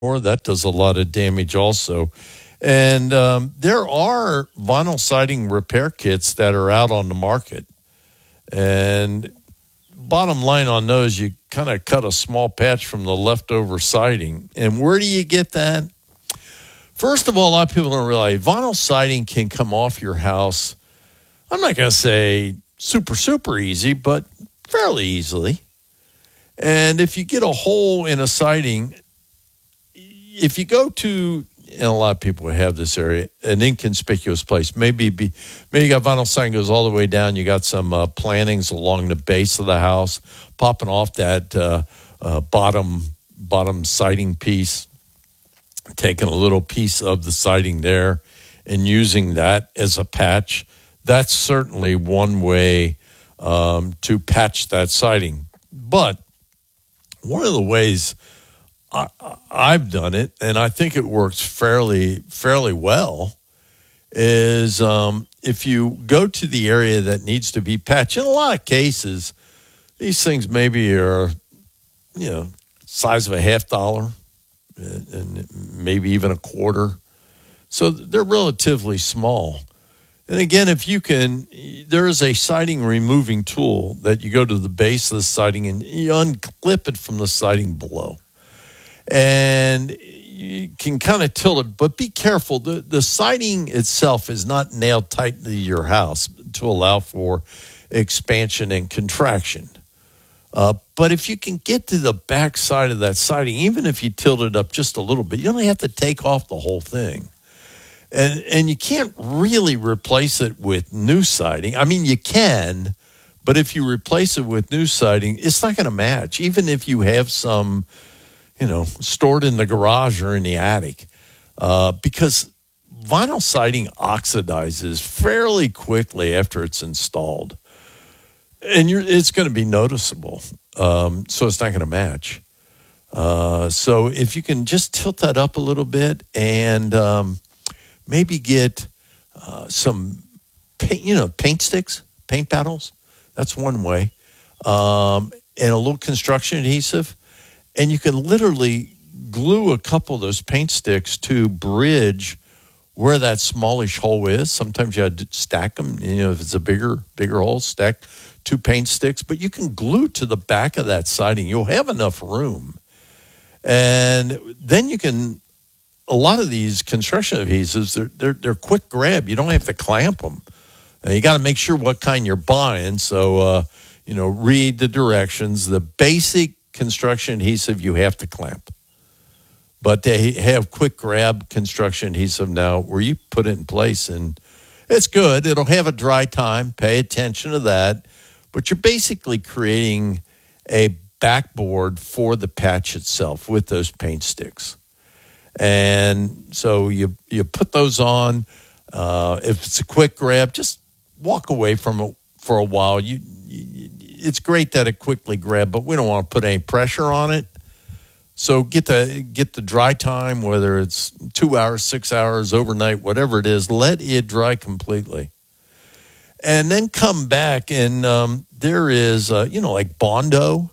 Or that does a lot of damage also. And there are vinyl siding repair kits that are out on the market. And bottom line on those, you kind of cut a small patch from the leftover siding. And where do you get that? First of all, a lot of people don't realize vinyl siding can come off your house. I'm not going to say super, super easy, but fairly easily. And if you get a hole in a siding, if you go to, and a lot of people have this area, an inconspicuous place, maybe you got vinyl siding goes all the way down. You got some plantings along the base of the house, popping off that bottom siding piece, taking a little piece of the siding there and using that as a patch. That's certainly one way to patch that siding. But one of the ways I've done it, and I think it works fairly well, is if you go to the area that needs to be patched. In a lot of cases, these things maybe are, size of a $50 and maybe even a quarter. So they're relatively small. And again, if you can, there is a siding removing tool that you go to the base of the siding and you unclip it from the siding below. And you can kind of tilt it, but be careful. The siding itself is not nailed tight to your house to allow for expansion and contraction. But if you can get to the back side of that siding, even if you tilt it up just a little bit, you only have to take off the whole thing. And you can't really replace it with new siding. I mean, you can, but if you replace it with new siding, it's not going to match, even if you have some, stored in the garage or in the attic, because vinyl siding oxidizes fairly quickly after it's installed. And it's going to be noticeable, so it's not going to match. So if you can just tilt that up a little bit and maybe get some paint sticks, paint paddles. That's one way. And a little construction adhesive. And you can literally glue a couple of those paint sticks to bridge where that smallish hole is. Sometimes you have to stack them. If it's a bigger hole, stack 2 paint sticks. But you can glue to the back of that siding. You'll have enough room. And then you can, a lot of these construction adhesives, they're quick grab. You don't have to clamp them. And you got to make sure what kind you're buying. So, read the directions. The basic construction adhesive you have to clamp. But they have quick grab construction adhesive now where you put it in place and it's good. It'll have a dry time. Pay attention to that. But you're basically creating a backboard for the patch itself with those paint sticks. And so you put those on. If it's a quick grab, just walk away from it for a while. It's great that it quickly grabs, but we don't want to put any pressure on it. So get the dry time, whether it's 2 hours, 6 hours, overnight, whatever it is. Let it dry completely, and then come back. And there is like Bondo,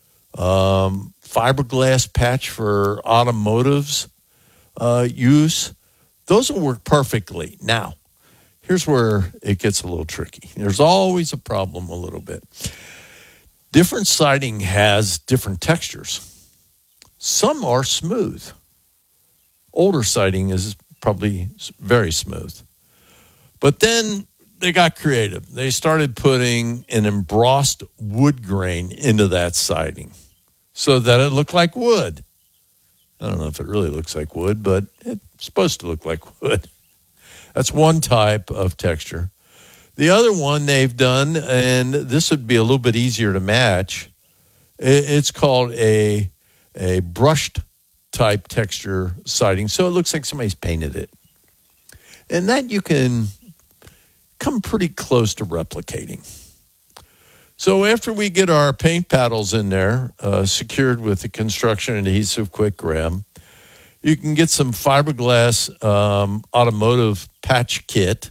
fiberglass patch for automotives. Use. Those will work perfectly. Now, here's where it gets a little tricky. There's always a problem a little bit. Different siding has different textures. Some are smooth. Older siding is probably very smooth. But then they got creative. They started putting an embossed wood grain into that siding so that it looked like wood. I don't know if it really looks like wood, but it's supposed to look like wood. That's one type of texture. The other one they've done, and this would be a little bit easier to match, it's called a brushed type texture siding. So it looks like somebody's painted it. And that you can come pretty close to replicating. So after we get our paint paddles in there, secured with the construction adhesive quick grab, you can get some fiberglass automotive patch kit.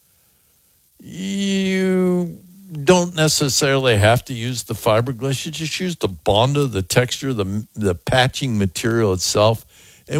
You don't necessarily have to use the fiberglass. You just use the Bondo, the texture, the patching material itself.